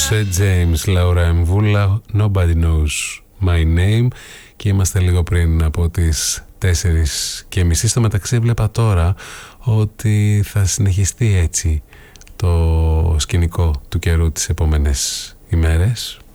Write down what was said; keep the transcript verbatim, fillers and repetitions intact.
Jose James, Laura Εμβούλα, Nobody Knows My Name. Και είμαστε λίγο πριν από τις τέσσερις και μισή. Στο μεταξύ βλέπα τώρα ότι θα συνεχιστεί έτσι το σκηνικό του καιρού τις επόμενες ημέρες.